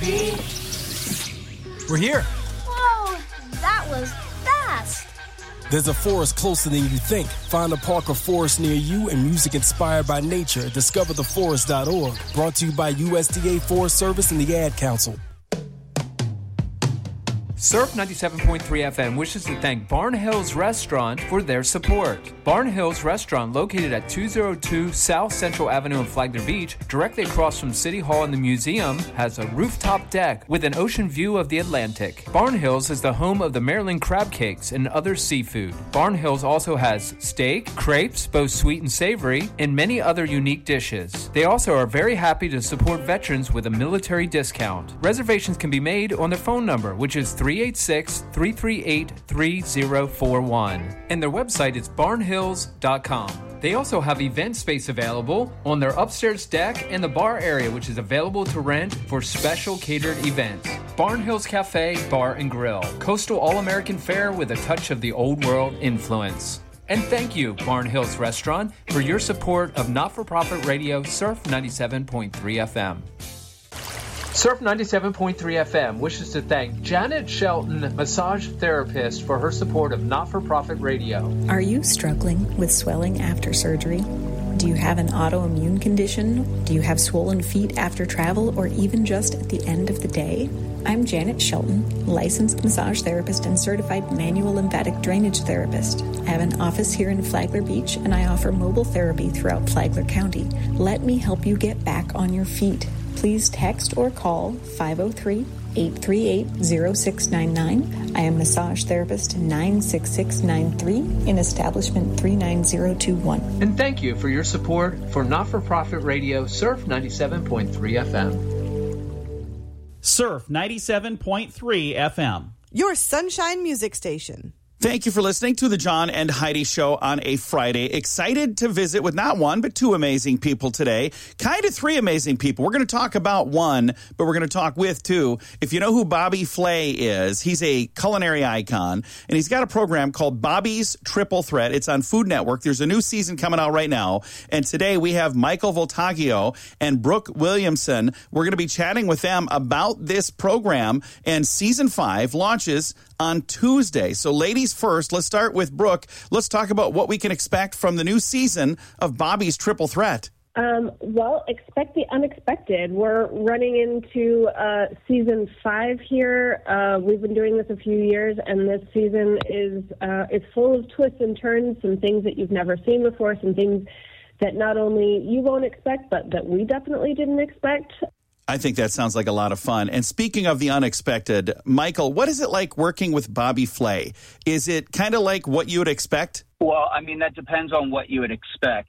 We're here. Whoa, that was fast. There's a forest closer than you think. Find a park or forest near you and music inspired by nature. DiscoverTheForest.org. Brought to you by USDA Forest Service and the Ad Council. Surf 97.3 FM wishes to thank Barn Hills Restaurant for their support. Barn Hills Restaurant, located at 202 South Central Avenue in Flagler Beach, directly across from City Hall and the museum, has a rooftop deck with an ocean view of the Atlantic. Barn Hills is the home of the Maryland crab cakes and other seafood. Barn Hills also has steak, crepes, both sweet and savory, and many other unique dishes. They also are very happy to support veterans with a military discount. Reservations can be made on their phone number, which is 386-338-3041. And their website is barnhills.com. They also have event space available on their upstairs deck and the bar area, which is available to rent for special catered events. Barn Hills Cafe, Bar and Grill. Coastal All-American fare with a touch of the old world influence. And thank you, Barn Hills Restaurant, for your support of not-for-profit radio Surf 97.3 FM. Surf 97.3 FM wishes to thank Janet Shelton, massage therapist, for her support of not-for-profit radio. Are you struggling with swelling after surgery? Do you have an autoimmune condition? Do you have swollen feet after travel or even just at the end of the day? I'm Janet Shelton, licensed massage therapist and certified manual lymphatic drainage therapist. I have an office here in Flagler Beach and I offer mobile therapy throughout Flagler County. Let me help you get back on your feet. Please text or call 503-838-0699. I am massage therapist 96693 in establishment 39021. And thank you for your support for not-for-profit radio Surf 97.3 FM. Surf 97.3 FM. Your Sunshine Music Station. Thank you for listening to the John and Heidi Show on a Friday. Excited to visit with not one, but two amazing people today. Kind of three amazing people. We're going to talk about one, but we're going to talk with two. If you know who Bobby Flay is, he's a culinary icon, and he's got a program called Bobby's Triple Threat. It's on Food Network. There's a new season coming out right now, and today we have Michael Voltaggio and Brooke Williamson. We're going to be chatting with them about this program, and Season 5 launches on Tuesday. So ladies first, let's start with Brooke. Let's talk about what we can expect from the new season of Bobby's Triple Threat. Well, expect the unexpected. We're running into Season 5 here. We've been doing this a few years, and this season is full of twists and turns, some things that you've never seen before, some things that not only you won't expect, but that we definitely didn't expect. I think that sounds like a lot of fun. And speaking of the unexpected, Michael, what is it like working with Bobby Flay? Is it kind of like what you would expect? Well, I mean, that depends on what you would expect.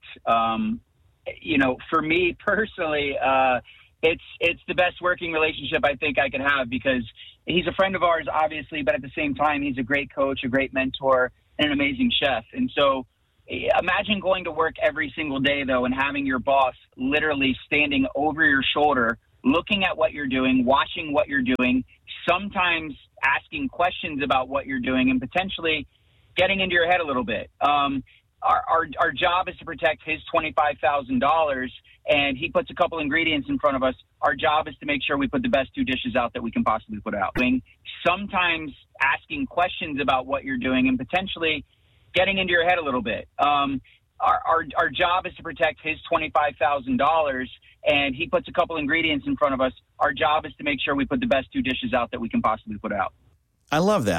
For me personally, it's the best working relationship I think I could have because he's a friend of ours, obviously, but at the same time, he's a great coach, a great mentor, and an amazing chef. And so imagine going to work every single day, though, and having your boss literally standing over your shoulder, looking at what you're doing, watching what you're doing, sometimes asking questions about what you're doing, and potentially getting into your head a little bit. Our job is to protect his $25,000, and he puts a couple ingredients in front of us. Our job is to make sure we put the best two dishes out that we can possibly put out. Sometimes asking questions about what you're doing, and potentially getting into your head a little bit. Our job is to protect his $25,000, and he puts a couple ingredients in front of us. Our job is to make sure we put the best two dishes out that we can possibly put out. I love that.